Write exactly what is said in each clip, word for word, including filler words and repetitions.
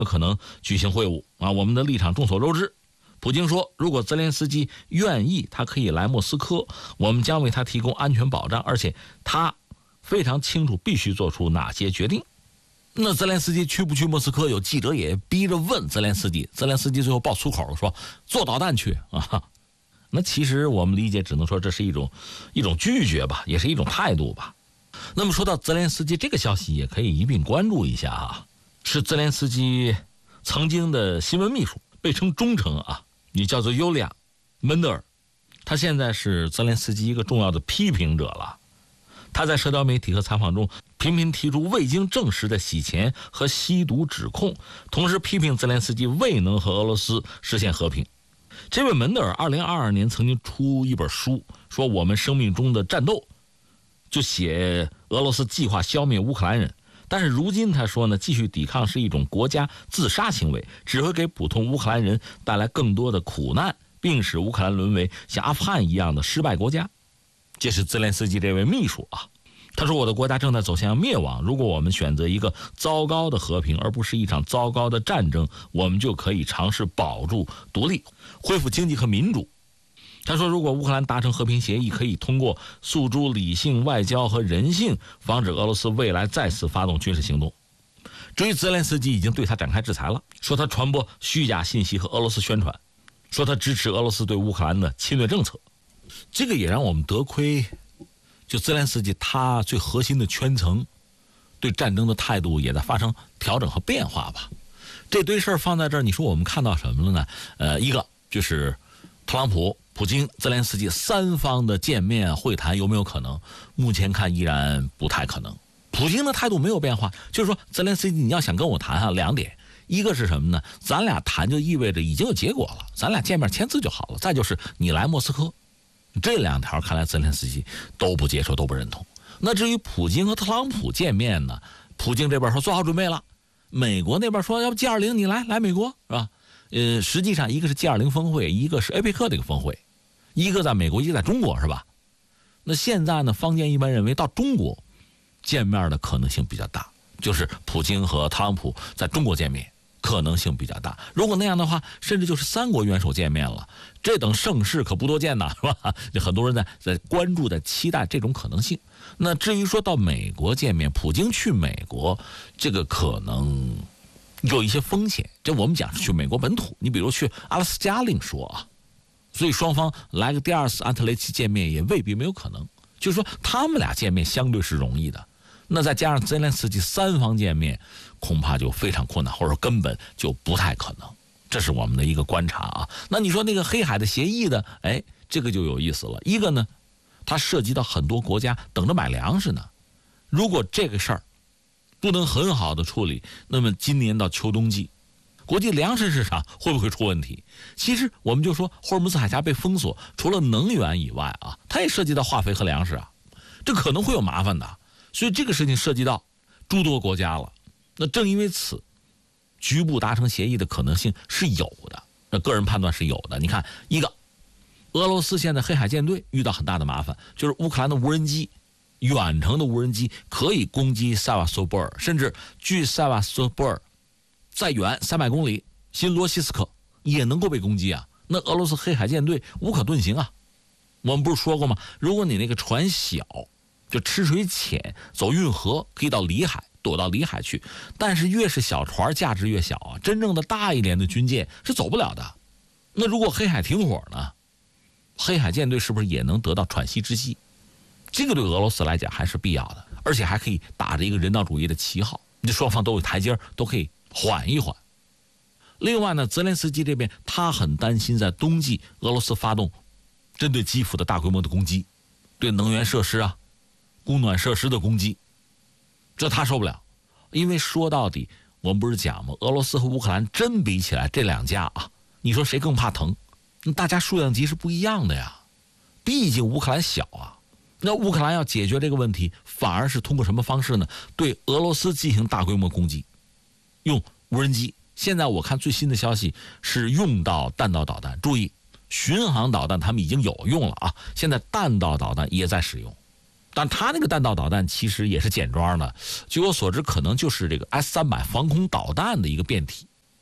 可能举行会晤啊。我们的立场众所周知，普京说，如果泽连斯基愿意，他可以来莫斯科，我们将为他提供安全保障，而且他非常清楚必须做出哪些决定。那泽连斯基去不去莫斯科？有记者也逼着问泽连斯基，泽连斯基最后爆粗口了，说坐导弹去啊。那其实我们理解只能说这是一种一种拒绝吧，也是一种态度吧。那么说到泽连斯基这个消息，也可以一并关注一下啊，是泽连斯基曾经的新闻秘书，被称忠诚啊，也叫做尤利亚·门德尔，他现在是泽连斯基一个重要的批评者了。他在社交媒体和采访中频频提出未经证实的洗钱和吸毒指控，同时批评泽连斯基未能和俄罗斯实现和平。这位门德尔二零二二年曾经出一本书，说我们生命中的战斗，就写俄罗斯计划消灭乌克兰人，但是如今他说呢，继续抵抗是一种国家自杀行为，只会给普通乌克兰人带来更多的苦难，并使乌克兰沦为像阿富汗一样的失败国家。这是泽连斯基这位秘书啊，他说我的国家正在走向灭亡，如果我们选择一个糟糕的和平，而不是一场糟糕的战争，我们就可以尝试保住独立，恢复经济和民主。他说如果乌克兰达成和平协议，可以通过诉诸理性外交和人性，防止俄罗斯未来再次发动军事行动。至于泽连斯基已经对他展开制裁了，说他传播虚假信息和俄罗斯宣传，说他支持俄罗斯对乌克兰的侵略政策。这个也让我们得亏就泽连斯基他最核心的圈层对战争的态度也在发生调整和变化吧。这堆事儿放在这儿，你说我们看到什么了呢？呃，一个就是特朗普、普京、泽连斯基三方的见面会谈有没有可能？目前看依然不太可能。普京的态度没有变化，就是说泽连斯基你要想跟我谈啊，两点，一个是什么呢？咱俩谈就意味着已经有结果了，咱俩见面签字就好了。再就是你来莫斯科。这两条看来泽连斯基都不接受，都不认同。那至于普京和特朗普见面呢，普京这边说做好准备了，美国那边说要不 G 二十 你来来美国是吧？呃，实际上一个是 G 二十 峰会，一个是 A P E C 这个峰会，一个在美国，一个在中国是吧？那现在呢，坊间一般认为到中国见面的可能性比较大，就是普京和特朗普在中国见面可能性比较大。如果那样的话，甚至就是三国元首见面了，这等盛世可不多见呐，是吧？很多人在在关注、在期待这种可能性。那至于说到美国见面，普京去美国，这个可能有一些风险。这我们讲是去美国本土，你比如去阿拉斯加另说啊。所以双方来个第二次安特雷奇见面也未必没有可能。就是说他们俩见面相对是容易的。那再加上泽连斯基三方见面，恐怕就非常困难，或者说根本就不太可能。这是我们的一个观察啊。那你说那个黑海的协议的，哎，这个就有意思了。一个呢，它涉及到很多国家等着买粮食呢。如果这个事儿不能很好的处理，那么今年到秋冬季，国际粮食市场会不会出问题？其实我们就说霍尔木兹海峡被封锁，除了能源以外啊，它也涉及到化肥和粮食啊，这可能会有麻烦的。所以这个事情涉及到诸多国家了。那正因为此，局部达成协议的可能性是有的。那个人判断是有的。你看，一个，俄罗斯现在黑海舰队遇到很大的麻烦，就是乌克兰的无人机，远程的无人机可以攻击塞瓦斯托波尔，甚至距塞瓦斯托波尔再远三百公里，新罗西斯克也能够被攻击啊。那俄罗斯黑海舰队无可遁形啊。我们不是说过吗？如果你那个船小，就吃水浅，走运河可以到里海，躲到里海去。但是越是小船，价值越小啊。真正的大一点的军舰是走不了的。那如果黑海停火呢？黑海舰队是不是也能得到喘息之机？这个对俄罗斯来讲还是必要的，而且还可以打着一个人道主义的旗号，这双方都有台阶，都可以缓一缓。另外呢，泽连斯基这边他很担心在冬季俄罗斯发动针对基辅的大规模的攻击，对能源设施啊、供暖设施的攻击，这他受不了。因为说到底，我们不是讲吗？俄罗斯和乌克兰真比起来，这两家啊，你说谁更怕疼？大家数量级是不一样的呀。毕竟乌克兰小啊，那乌克兰要解决这个问题，反而是通过什么方式呢？对俄罗斯进行大规模攻击，用无人机。现在我看最新的消息是用到弹道导弹，注意，巡航导弹他们已经有用了啊，现在弹道导弹也在使用。但他那个弹道导弹其实也是简装的，据我所知可能就是这个 S 三百防空导弹的一个变体，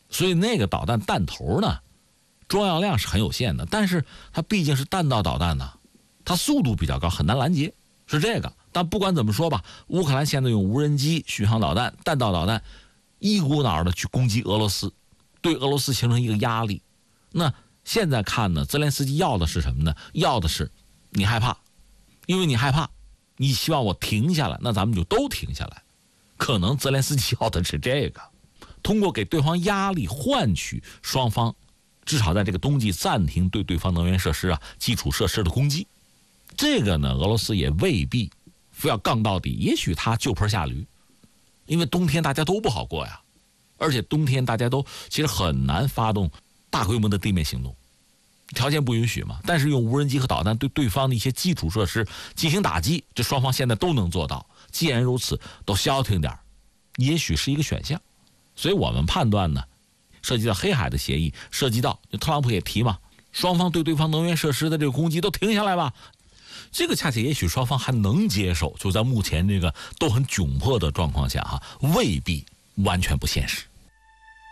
所以那个导弹弹头呢，装药量是很有限的，但是它毕竟是弹道导弹呢，它速度比较高，很难拦截，是这个。但不管怎么说吧，乌克兰现在用无人机、巡航导弹、弹道导弹，一股脑的去攻击俄罗斯，对俄罗斯形成一个压力。那现在看呢，泽连斯基要的是什么呢？要的是你害怕，因为你害怕，你希望我停下来，那咱们就都停下来。可能泽连斯基要的是这个，通过给对方压力，换取双方至少在这个冬季暂停对对方能源设施啊、基础设施的攻击。这个呢，俄罗斯也未必非要杠到底，也许他就坡下驴，因为冬天大家都不好过呀，而且冬天大家都其实很难发动大规模的地面行动，条件不允许嘛。但是用无人机和导弹对对方的一些基础设施进行打击，这双方现在都能做到。既然如此，都消停点，也许是一个选项。所以我们判断呢，涉及到黑海的协议，涉及到特朗普也提嘛，双方对对方能源设施的这个攻击都停下来吧。这个恰恰也许双方还能接受，就在目前这个都很窘迫的状况下哈，未必完全不现实。